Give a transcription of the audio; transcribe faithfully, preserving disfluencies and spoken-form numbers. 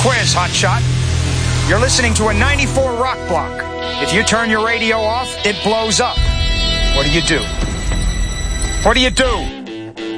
quiz, hotshot. You're listening to a ninety-four rock block. If you turn your radio off, it blows up. What do you do? What do you do?